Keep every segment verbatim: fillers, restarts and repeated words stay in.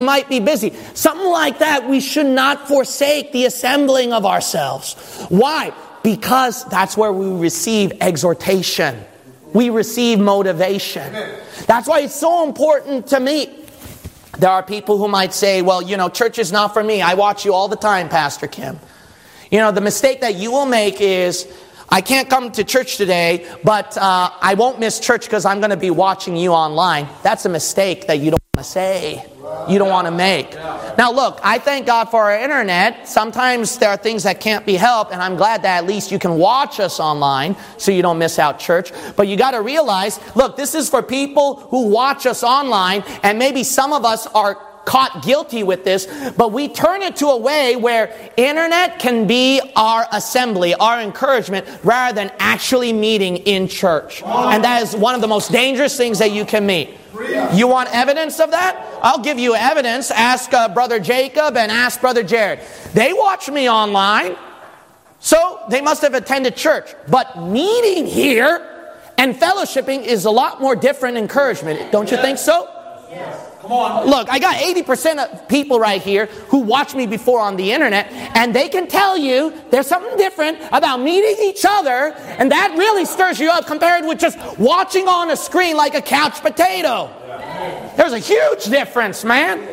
might be busy. Something like that, we should not forsake the assembling of ourselves. Why? Because that's where we receive exhortation. We receive motivation. That's why it's so important to meet. There are people who might say, well, you know, church is not for me. I watch you all the time, Pastor Kim. You know, the mistake that you will make is, I can't come to church today, but uh, I won't miss church because I'm going to be watching you online. That's a mistake that you don't want to say. You don't want to make. Now look, I thank God for our internet. Sometimes there are things that can't be helped, and I'm glad that at least you can watch us online so you don't miss out church. But you got to realize, look, this is for people who watch us online, and maybe some of us are caught guilty with this, but we turn it to a way where internet can be our assembly, our encouragement, rather than actually meeting in church. And that is one of the most dangerous things that you can meet. You want evidence of that? I'll give you evidence. Ask uh, Brother Jacob and ask Brother Jared. They watch me online, so they must have attended church. But meeting here and fellowshipping is a lot more different encouragement. Don't you think so? Yes. Come on. Look, I got eighty percent of people right here who watch me before on the internet, and they can tell you there's something different about meeting each other, and that really stirs you up compared with just watching on a screen like a couch potato. There's a huge difference, man.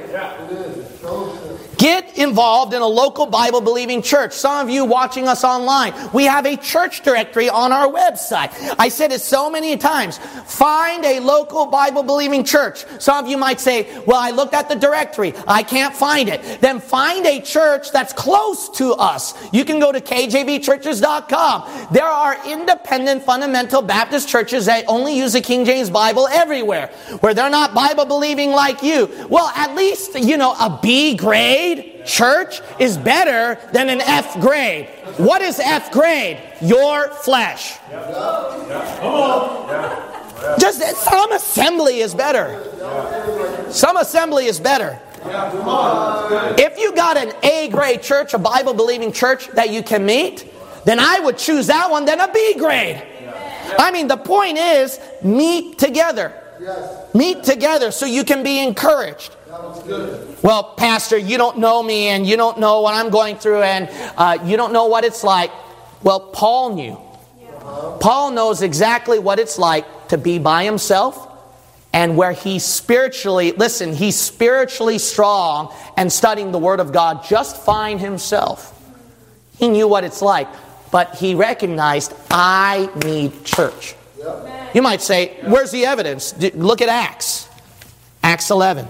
Get involved in a local Bible-believing church. Some of you watching us online, we have a church directory on our website. I said it so many times. Find a local Bible-believing church. Some of you might say, well, I looked at the directory. I can't find it. Then find a church that's close to us. You can go to K J V churches dot com. There are independent fundamental Baptist churches that only use the King James Bible everywhere, where they're not Bible-believing like you. Well, at least, you know, a B grade church is better than an F grade. What is F grade? Your flesh. Just some assembly is better. Some assembly is better. If you got an A grade church, a Bible believing church that you can meet, then I would choose that one than a B grade. I mean, the point is, meet together. Meet together so you can be encouraged. Well, Pastor, you don't know me and you don't know what I'm going through and uh, you don't know what it's like. Well, Paul knew. Paul knows exactly what it's like to be by himself and where he's spiritually, listen, he's spiritually strong and studying the Word of God just fine himself. He knew what it's like, but he recognized, I need church. You might say, where's the evidence? Look at Acts. Acts eleven.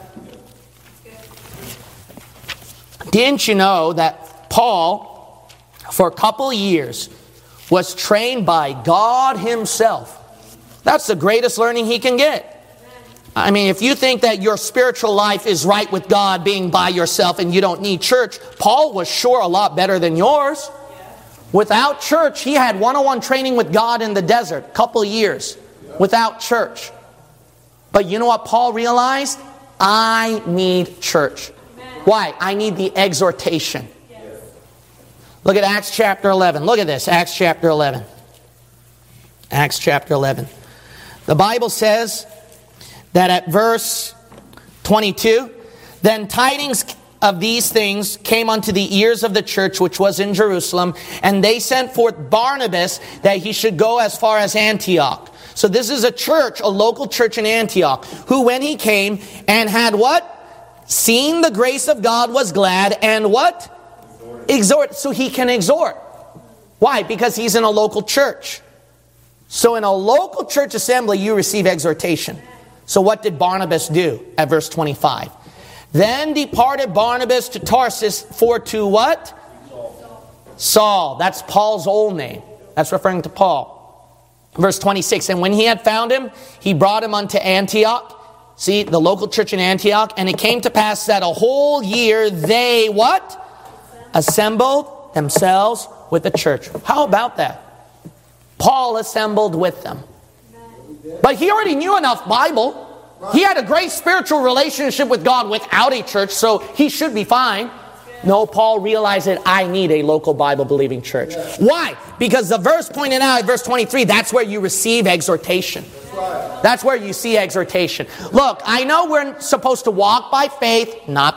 Didn't you know that Paul, for a couple years, was trained by God Himself? That's the greatest learning he can get. I mean, if you think that your spiritual life is right with God being by yourself and you don't need church, Paul was sure a lot better than yours. Without church, he had one-on-one training with God in the desert, a couple years, without church. But you know what Paul realized? I need church. Why? I need the exhortation. Look at Acts chapter eleven. Look at this, Acts chapter eleven. Acts chapter eleven. The Bible says that at verse twenty-two, then tidings of these things came unto the ears of the church which was in Jerusalem, and they sent forth Barnabas that he should go as far as Antioch. So this is a church, a local church in Antioch, who when he came and had what? Seen the grace of God, was glad and what? Exhort. exhort. So he can exhort. Why? Because he's in a local church. So in a local church assembly, you receive exhortation. So what did Barnabas do at verse twenty-five? Then departed Barnabas to Tarsus for to what? Saul. Saul. That's Paul's old name. That's referring to Paul. Verse twenty-six. And when he had found him, he brought him unto Antioch. See, the local church in Antioch. And it came to pass that a whole year they what? Assembled themselves with the church. How about that? Paul assembled with them. But he already knew enough Bible. He had a great spiritual relationship with God without a church, so he should be fine. No, Paul realized that I need a local Bible-believing church. Why? Because the verse pointed out at verse twenty-three, that's where you receive exhortation. That's where you see exhortation. Look, I know we're supposed to walk by faith, not